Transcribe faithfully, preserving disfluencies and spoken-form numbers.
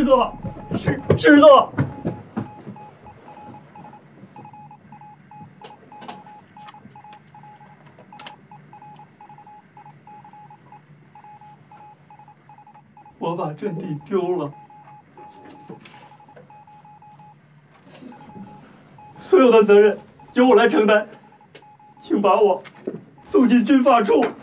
师座，师师座。我把阵地丢了，所有的责任由我来承担，请把我送进军法处。